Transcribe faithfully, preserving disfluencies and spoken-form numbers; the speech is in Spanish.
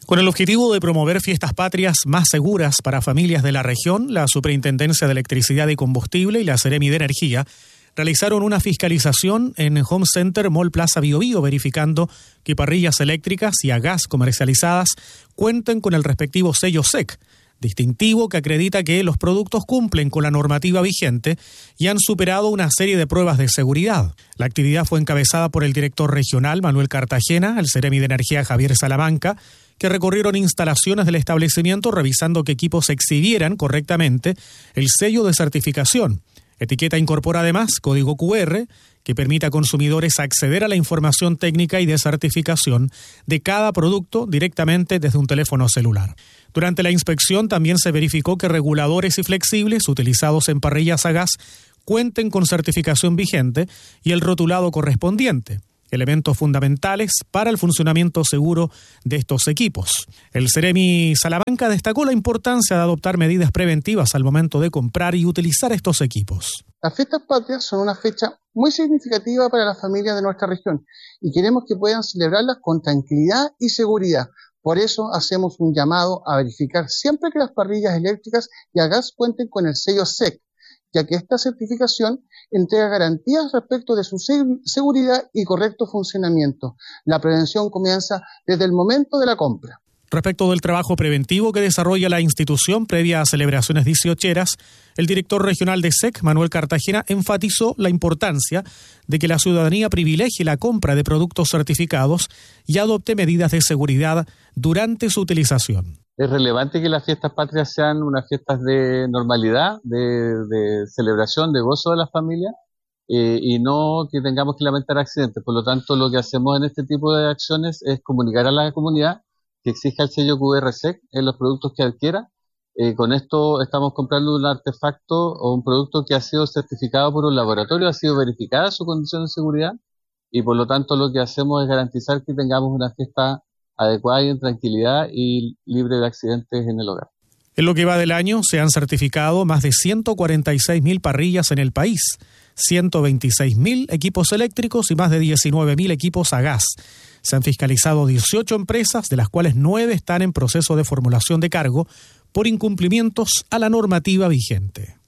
Con el objetivo de promover fiestas patrias más seguras para familias de la región, la Superintendencia de Electricidad y Combustible y la Seremi de Energía realizaron una fiscalización en Home Center Mall Plaza Bio Bio, verificando que parrillas eléctricas y a gas comercializadas cuenten con el respectivo sello S E C, distintivo que acredita que los productos cumplen con la normativa vigente y han superado una serie de pruebas de seguridad. La actividad fue encabezada por el director regional Manuel Cartagena, el Seremi de Energía Javier Salamanca, que recorrieron instalaciones del establecimiento revisando que equipos exhibieran correctamente el sello de certificación. Etiqueta incorpora además código cu erre que permite a consumidores acceder a la información técnica y de certificación de cada producto directamente desde un teléfono celular. Durante la inspección también se verificó que reguladores y flexibles utilizados en parrillas a gas cuenten con certificación vigente y el rotulado correspondiente, elementos fundamentales para el funcionamiento seguro de estos equipos. El Seremi Salamanca destacó la importancia de adoptar medidas preventivas al momento de comprar y utilizar estos equipos. Las fiestas patrias son una fecha muy significativa para las familias de nuestra región y queremos que puedan celebrarlas con tranquilidad y seguridad. Por eso hacemos un llamado a verificar siempre que las parrillas eléctricas y a gas cuenten con el sello S E C, ya que esta certificación entrega garantías respecto de su seguridad y correcto funcionamiento. La prevención comienza desde el momento de la compra. Respecto del trabajo preventivo que desarrolla la institución previa a celebraciones dieciocheras, el director regional de S E C, Manuel Cartagena, enfatizó la importancia de que la ciudadanía privilegie la compra de productos certificados y adopte medidas de seguridad durante su utilización. Es relevante que las fiestas patrias sean unas fiestas de normalidad, de, de celebración, de gozo de las familias, eh, y no que tengamos que lamentar accidentes. Por lo tanto, lo que hacemos en este tipo de acciones es comunicar a la comunidad que exija el sello cu erre S E C en los productos que adquiera. Eh, con esto estamos comprando un artefacto o un producto que ha sido certificado por un laboratorio, ha sido verificada su condición de seguridad, y por lo tanto lo que hacemos es garantizar que tengamos una fiesta adecuada y en tranquilidad y libre de accidentes en el hogar. En lo que va del año se han certificado más de ciento cuarenta y seis mil parrillas en el país, ciento veintiséis mil equipos eléctricos y más de diecinueve mil equipos a gas. Se han fiscalizado dieciocho empresas, de las cuales nueve están en proceso de formulación de cargo por incumplimientos a la normativa vigente.